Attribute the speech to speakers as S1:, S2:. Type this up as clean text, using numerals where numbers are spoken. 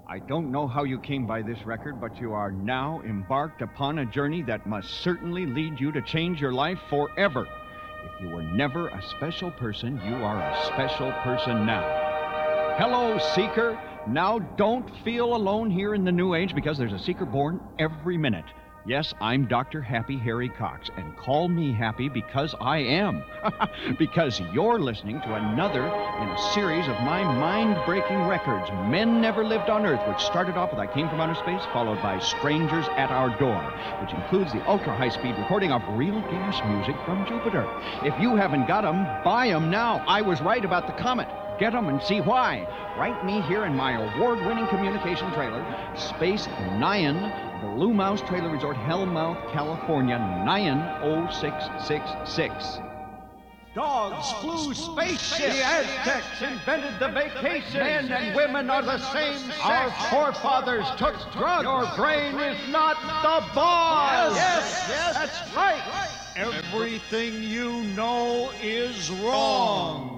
S1: I don't know how you came by this record, but you are now embarked upon a journey that must certainly lead you to change your life forever. If you were never a special person, you are a special person now. Hello, Seeker. Now don't feel alone here in the New Age, because there's a Seeker born every minute. Yes, I'm Dr. Happy Harry Cox, and call me happy because I am. Because you're listening to another in a series of my mind-breaking records, Men Never Lived on Earth, which started off with I Came from Outer Space, followed by Strangers at Our Door, which includes the ultra-high-speed recording of real gas music from Jupiter. If you haven't got them, buy them now. I was right about the comet. Get them and see why. Write me here in my award-winning communication trailer, Space Nyan, Blue Mouse Trailer Resort, Hellmouth, California, 90666. Dogs flew spaceships. The Aztecs invented the vacation. Men and women are the same sex. Our forefathers took drugs. Your brain is not the boss. Yes, that's right. Everything you know is wrong.